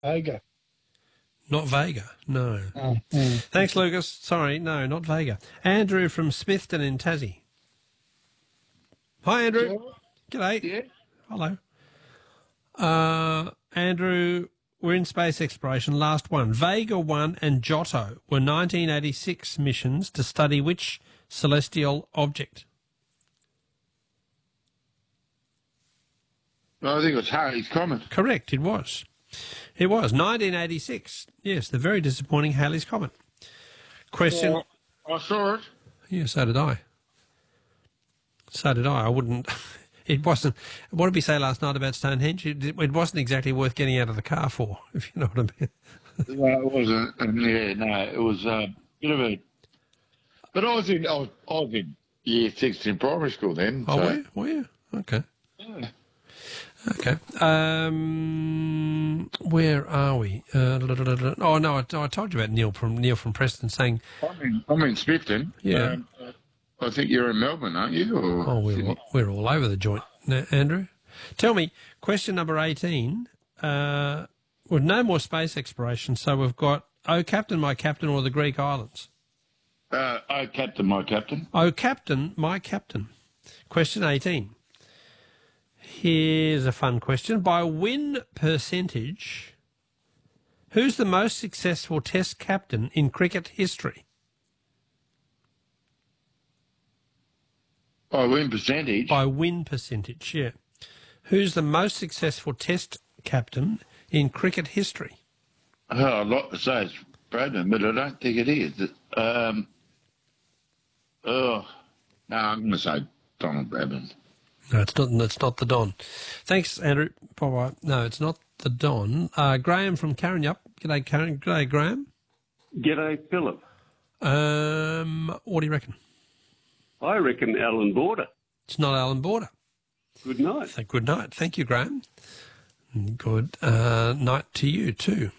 Vega. Not Vega, no. Oh, Thanks, Lucas. Sorry, no, not Vega. Andrew from Smithton in Tassie. Hi, Andrew. Sure. G'day. Yeah. Hello. Andrew, we're in space exploration. Last one. Vega 1 and Giotto were 1986 missions to study which celestial object? Well, I think it was Halley's Comet. Correct, it was. It was 1986. Yes, the very disappointing Halley's Comet. Question. Well, I saw it. Yeah, so did I. So did I. I wouldn't. It wasn't. What did we say last night about Stonehenge? It wasn't exactly worth getting out of the car for, if you know what I mean. Well, it wasn't. Yeah, no, it was a bit of a. But I was in year 6 in primary school then. Oh, so. were you? Okay. Yeah. Okay. Where are we? Oh no, I told you about Neil from Preston saying. I'm in Smithton. Yeah. I think you're in Melbourne, aren't you? Or Oh, we're all over the joint, Andrew. Tell me, question number 18. With no more space exploration, so we've got "Oh Captain, My Captain" or the Greek islands. Oh, Captain, My Captain. Oh Captain, My Captain. Question 18. Here's a fun question. By win percentage, who's the most successful Test captain in cricket history? By win percentage? By win percentage, yeah. Who's the most successful Test captain in cricket history? Oh, I'd like to say it's Bradman, but I don't think it is. No, I'm going to say Donald Bradman. No, it's not the Don. Thanks, Andrew. Bye-bye. No, it's not the Don. Graham from Karrinyup. G'day, Karen. G'day, Graham. G'day, Philip. What do you reckon? I reckon Alan Border. It's not Alan Border. Good night. Good night. Thank you, Graham. Good night to you too.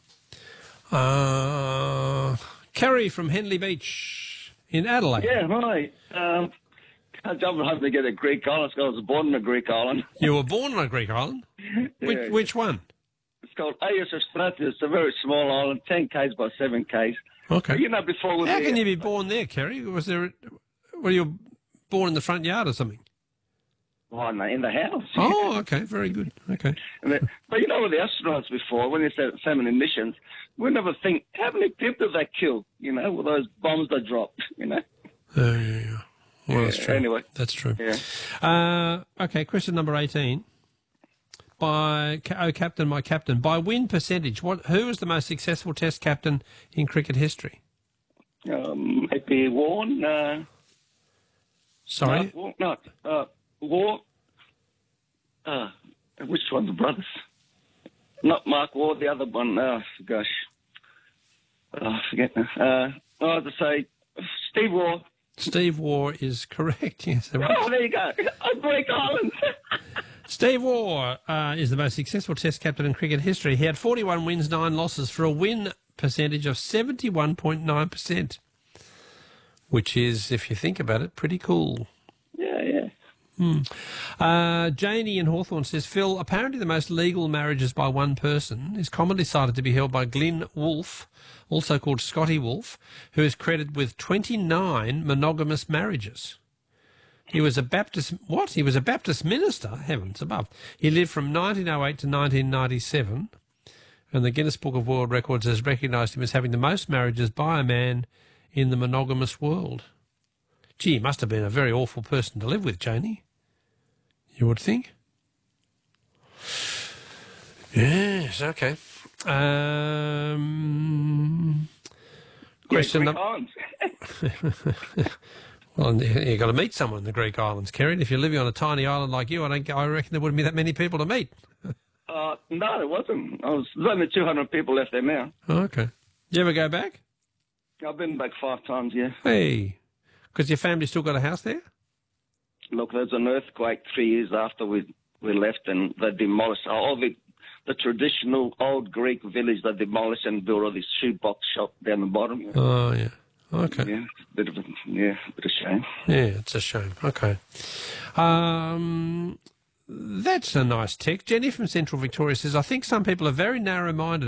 Kerry from Henley Beach in Adelaide. Yeah, hi. I'm hoping to get a Greek island. I was born in a Greek island. You were born on a Greek island? Yeah. Which one? It's called Agios Stratos. It's a very small island, 10 k's by 7 k's. Okay. You know, before we How can you be born there, Kerry? Were you born in the front yard or something? Oh, no, in the house. Oh, okay. Very good. Okay. But you know, with the astronauts before, when they said so many missions, we never think, how many people they killed, you know, with those bombs they dropped, you know? Yeah. Well, that's true. Anyway. That's true. Yeah. Okay, question number 18. Oh Captain, My Captain. By win percentage, who was the most successful Test captain in cricket history? Maybe Warren. Sorry? War. Which one? The brothers? Not Mark Ward, the other one. Gosh. I forget now. I have to say Steve Waugh. Steve Waugh is correct, yes. Oh, there you go. Greek Island. Steve Waugh is the most successful Test captain in cricket history. He had 41 wins, 9 losses for a win percentage of 71.9%, which is, if you think about it, pretty cool. Janie in Hawthorne says, Phil, apparently the most legal marriages by one person is commonly cited to be held by Glyn Wolfe, also called Scotty Wolfe, who is credited with 29 monogamous marriages. He was a Baptist... What? He was a Baptist minister? Heavens above. He lived from 1908 to 1997, and the Guinness Book of World Records has recognised him as having the most marriages by a man in the monogamous world. Gee, he must have been a very awful person to live with, Janie. You would think? Yes, okay. Question number... Well, you've got to meet someone in the Greek islands, Kerry. And if you're living on a tiny island like you, I reckon there wouldn't be that many people to meet. No, there wasn't. There's only 200 people left there now. Oh, okay. You ever go back? I've been back 5 times, yeah. Hey, because your family still got a house there? Look, there's an earthquake 3 years after we left, and they demolished all the traditional old Greek village. They demolished and built all this shoebox shop down the bottom. Yeah. Oh, yeah. Okay. Yeah, bit of shame. Yeah, it's a shame. Okay. That's a nice text. Jenny from Central Victoria says, I think some people are very narrow-minded